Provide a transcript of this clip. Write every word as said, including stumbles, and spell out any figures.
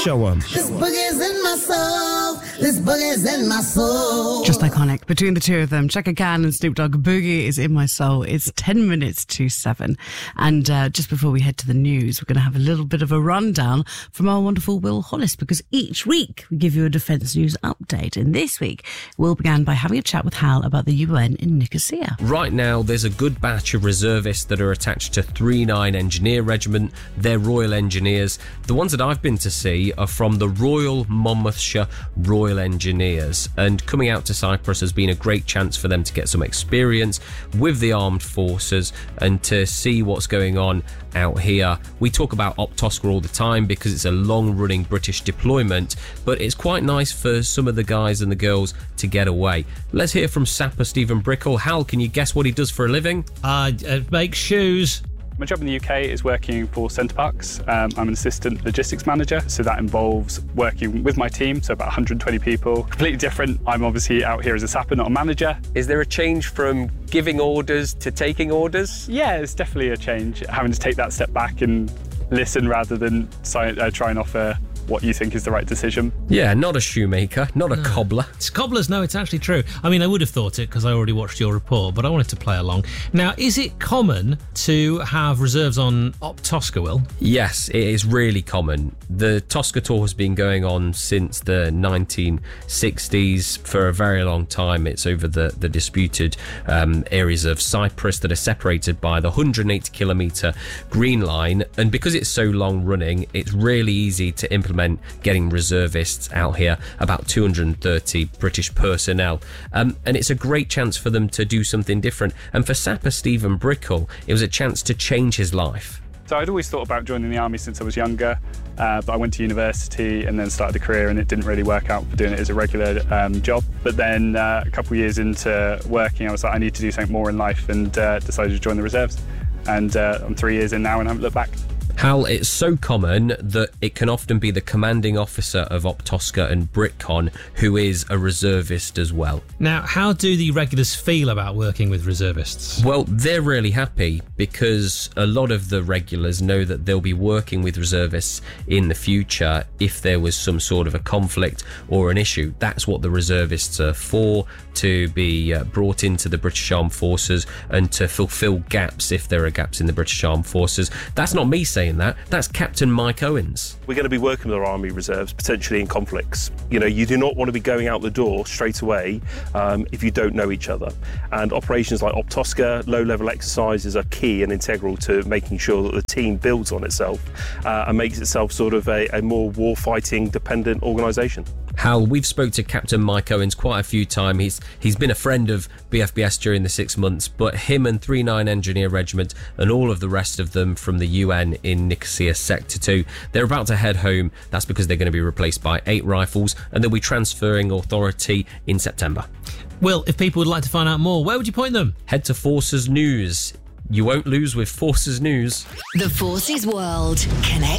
Show 'em. This boogie's in my soul. This boogie's in my soul. Just iconic. Between the two of them, Chaka Khan and Snoop Dogg, Boogie is in my soul. It's ten minutes to seven. And uh, just before we head to the news, we're going to have a little bit of a rundown from our wonderful Will Hollis, because each week we give you a defence news update. And this week, Will began by having a chat with Hal about the U N in Nicosia. Right now, there's a good batch of reservists that are attached to three nine Engineer Regiment. They're Royal Engineers. The ones that I've been to see are from the Royal Monmouthshire Royal Engineers. And coming out to Cyprus has been a great chance for them to get some experience with the armed forces and to see what's going on out here. We talk about Optosca all the time because it's a long-running British deployment, but it's quite nice for some of the guys and the girls to get away. Let's hear from Sapper Stephen Brickell. Hal, can you guess what he does for a living? I uh, make shoes. My job in the U K is working for Center Parcs. Um, I'm an assistant logistics manager, so that involves working with my team, so about one hundred twenty people. Completely different. I'm obviously out here as a sapper, not a manager. Is there a change from giving orders to taking orders? Yeah, it's definitely a change, having to take that step back and listen rather than uh, try and offer what you think is the right decision. Yeah, not a shoemaker, not a no. cobbler. It's cobblers, no, it's actually true. I mean, I would have thought it because I already watched your report, but I wanted to play along. Now, is it common to have reserves on Optosca, Will? Yes, it is really common. The Tosca tour has been going on since the nineteen sixties for a very long time. It's over the, the disputed um, areas of Cyprus that are separated by the one hundred eighty kilometre Green Line, and because it's so long running, it's really easy to implement getting reservists out here, about two hundred thirty British personnel, um, and it's a great chance for them to do something different. And for Sapper Stephen Brickell, it was a chance to change his life. So I'd always thought about joining the army since I was younger, uh, but I went to university and then started a career, and it didn't really work out for doing it as a regular um, job. But then uh, a couple of years into working, I was like, I need to do something more in life, and uh, decided to join the reserves. And uh, I'm three years in now and haven't looked back. Hal, it's so common that it can often be the commanding officer of Optosca and BritCon who is a reservist as well. Now, how do the regulars feel about working with reservists? Well, they're really happy because a lot of the regulars know that they'll be working with reservists in the future if there was some sort of a conflict or an issue. That's what the reservists are for, to be uh, brought into the British Armed Forces and to fulfil gaps if there are gaps in the British Armed Forces. That's not me saying that, that's Captain Mike Owens. We're going to be working with our Army Reserves, potentially in conflicts. You know, you do not want to be going out the door straight away um, if you don't know each other. And operations like Optosca, low-level exercises are key and integral to making sure that the team builds on itself uh, and makes itself sort of a, a more war-fighting dependent organisation. Hal, we've spoke to Captain Mike Owens quite a few times. He's he's been a friend of B F B S during the six months, but him and three nine Engineer Regiment and all of the rest of them from the U N in Nicosia Sector two, they're about to head home. That's because they're going to be replaced by eight rifles and they'll be transferring authority in September. Will, if people would like to find out more, where would you point them? Head to Forces News. You won't lose with Forces News. The Forces World Connect